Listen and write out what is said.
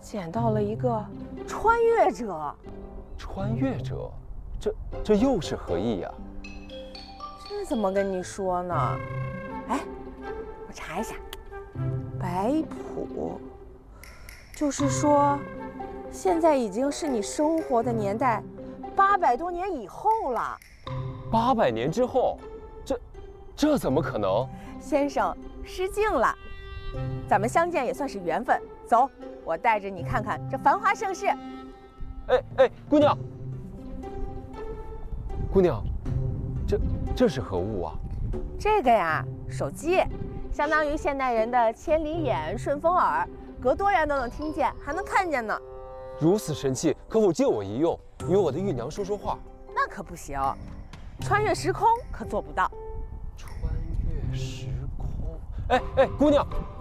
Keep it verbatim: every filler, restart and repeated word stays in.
捡到了一个穿越者。 穿越者，这这又是何意呀？ 这怎么跟你说呢？哎，我查一下，摆谱，就是说，现在已经是你生活的年代，八百多年以后了。 八百年之后，这这怎么可能？ 先生失敬了，咱们相见也算是缘分。走，我带着你看看这繁华盛世。 哎哎，姑娘，姑娘，这这是何物啊？ 这个呀，手机，相当于现代人的千里眼、顺风耳，隔多远都能听见，还能看见呢。 如此神器，可否借我一用，与我的玉娘说说话？ 那可不行，穿越时空可做不到。 穿越时空？哎哎，姑娘，